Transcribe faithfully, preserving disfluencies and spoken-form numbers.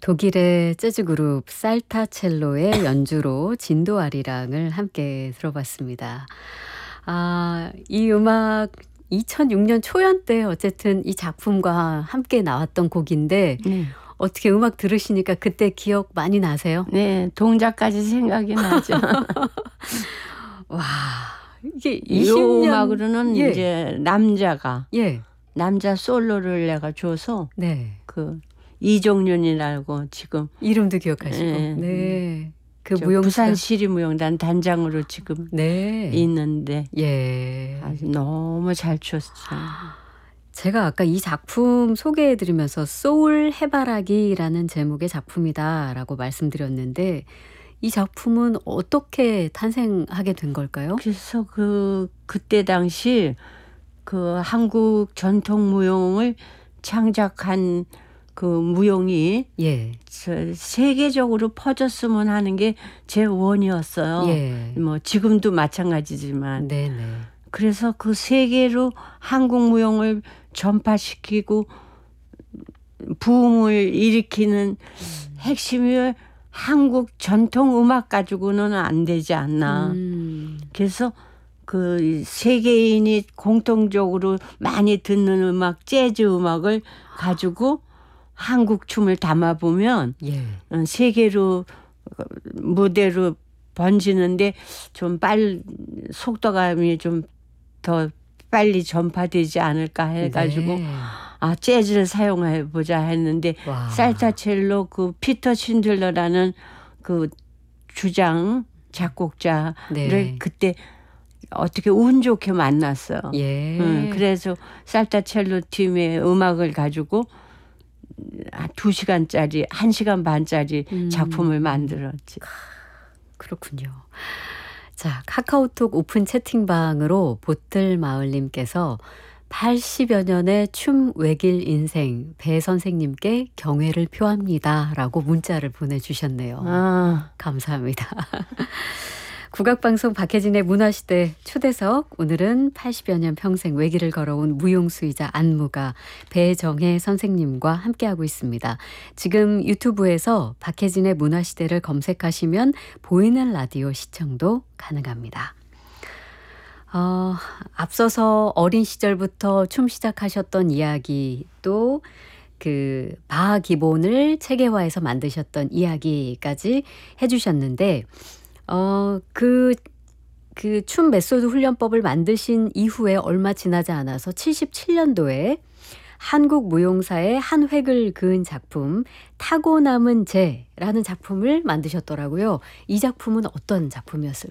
독일의 재즈 그룹 살타첼로의 연주로 진도아리랑을 함께 들어봤습니다. 아, 이 음악 이천육 년 초연 때 어쨌든 이 작품과 함께 나왔던 곡인데 네. 어떻게 음악 들으시니까 그때 기억 많이 나세요? 네, 동작까지 생각이 나죠. 와, 이게 이 이십 년 음악으로는 예. 이제 남자가 예. 남자 솔로를 내가 줘서 네. 그 이종윤이라고 지금 이름도 기억하시고. 예. 네. 그 저 무용수가 부산 시립무용단 단장으로 지금 네. 있는데 예. 아주 너무 잘 췄어요. 제가 아까 이 작품 소개해 드리면서 소울 해바라기라는 제목의 작품이다라고 말씀드렸는데 이 작품은 어떻게 탄생하게 된 걸까요? 그래서 그 그때 당시 그 한국 전통 무용을 창작한 그 무용이 예. 저 세계적으로 퍼졌으면 하는 게 제 원이었어요. 예. 뭐 지금도 마찬가지지만. 네네. 그래서 그 세계로 한국 무용을 전파시키고 부흥을 일으키는 핵심이 한국 전통 음악 가지고는 안 되지 않나. 음. 그래서 그 세계인이 공통적으로 많이 듣는 음악, 재즈 음악을 가지고 한국 춤을 담아보면 예. 세계로 무대로 번지는데 좀 빨리 속도감이 좀 더 빨리 전파되지 않을까 해가지고 네. 아 재즈를 사용해 보자 했는데 와. 살타첼로 그 피터 신들러라는 그 주장 작곡자를 네. 그때 어떻게 운 좋게 만났어요. 예. 응, 그래서 살타첼로 팀의 음악을 가지고 두 시간짜리, 한 시간 반짜리 음. 작품을 만들었지. 그렇군요. 자, 카카오톡 오픈 채팅방으로 보틀마을님께서 팔십여 년의 춤 외길 인생 배 선생님께 경애를 표합니다. 라고 문자를 보내주셨네요. 아, 감사합니다. 국악방송 박혜진의 문화시대 초대석, 오늘은 팔십여 년 평생 외길을 걸어온 무용수이자 안무가 배정혜 선생님과 함께하고 있습니다. 지금 유튜브에서 박혜진의 문화시대를 검색하시면 보이는 라디오 시청도 가능합니다. 어, 앞서서 어린 시절부터 춤 시작하셨던 이야기, 또 그 바하 기본을 체계화해서 만드셨던 이야기까지 해주셨는데 어, 그, 그 춤 메소드 훈련법을 만드신 이후에 얼마 지나지 않아서 칠십칠 년도에 한국 무용사의 한 획을 그은 작품 타고 남은 재라는 작품을 만드셨더라고요. 이 작품은 어떤 작품이었을까요?